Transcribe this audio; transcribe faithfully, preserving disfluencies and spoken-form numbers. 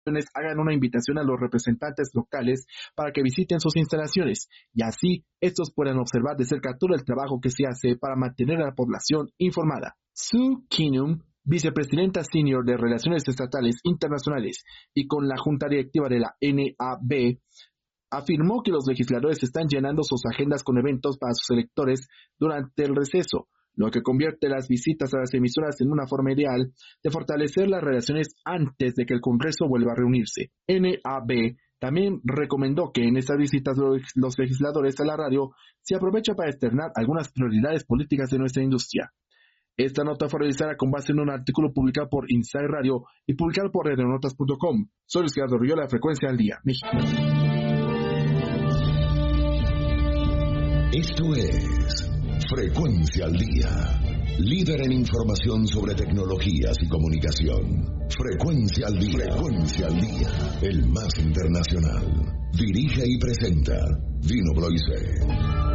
hagan una invitación a los representantes locales para que visiten sus instalaciones y así estos puedan observar de cerca todo el trabajo que se hace para mantener a la población informada. Sue Kinum, vicepresidenta senior de Relaciones Estatales Internacionales y con la junta directiva de la N A B, afirmó que los legisladores están llenando sus agendas con eventos para sus electores durante el receso, lo que convierte las visitas a las emisoras en una forma ideal de fortalecer las relaciones antes de que el Congreso vuelva a reunirse. N A B también recomendó que en estas visitas los legisladores a la radio se aprovechen para externar algunas prioridades políticas de nuestra industria. Esta nota fue realizada con base en un artículo publicado por Inside Radio y publicado por radionotas punto com. Soy Luis Gerardo Riola, Frecuencia al Día, México. Esto es Frecuencia al Día, líder en información sobre tecnologías y comunicación. Frecuencia al Día, Frecuencia al Día, el más internacional. Dirige y presenta Dino Bloise.